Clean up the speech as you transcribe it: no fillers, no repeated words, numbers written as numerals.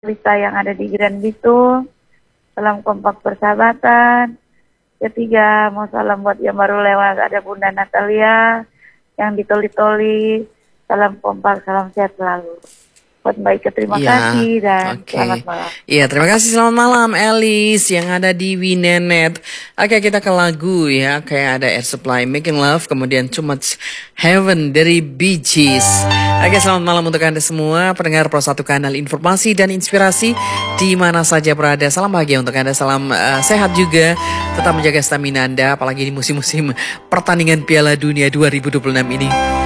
Lista yang ada di Grand Bitung. Salam kompak persahabatan. Ketiga, mau salam buat yang baru lewat, ada Bunda Natalia yang di Toli-Toli. Salam kompak, salam sehat selalu. Buat Mbak Ika, terima kasih dan selamat malam. Iya, terima kasih, selamat malam Elis yang ada di Winenet. Oke, kita ke lagu ya, kayak ada Air Supply, Making Love, kemudian Too Much Heaven dari Bee Gees. Oke, selamat malam untuk Anda semua, pendengar Pro 1 Kanal Informasi dan Inspirasi di mana saja berada. Salam bahagia untuk Anda, salam sehat juga, tetap menjaga stamina Anda, apalagi di musim-musim pertandingan Piala Dunia 2026 ini.